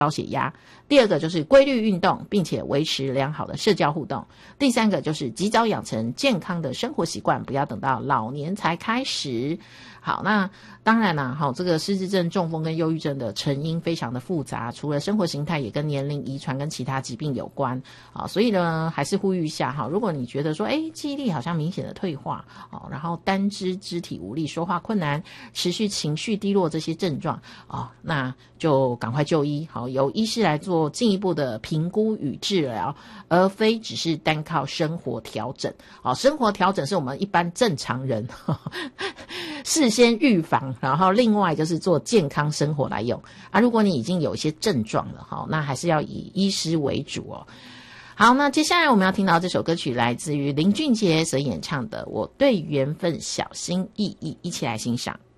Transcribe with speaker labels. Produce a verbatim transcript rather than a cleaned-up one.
Speaker 1: 高血压。第二个就是规律运动，并且维持良好的社交互动。第三个就是及早养成健康的生活习惯，不要等到老年才开始。好，那当然啦，好，这个失智症、中风跟忧郁症的成因非常的复杂，除了生活形态，也跟年龄、遗传跟其他疾病有关啊。所以呢，还是呼吁一下哈，如果你觉得说，哎，记忆力好像明显的退化哦，然后单肢、肢体无力、说话困难、持续情绪低落这些症状哦，那就赶快就医，好，由医师来做进一步的评估与治疗，而非只是单靠生活调整。好，生活调整是我们一般正常人呵呵事先预防，然后另外就是做健康生活来用啊。如果你已经有一些症状了，好，那还是要以医师为主哦。好，那接下来我们要听到这首歌曲来自于林俊杰所演唱的《我对缘分小心翼翼》，一起来欣赏。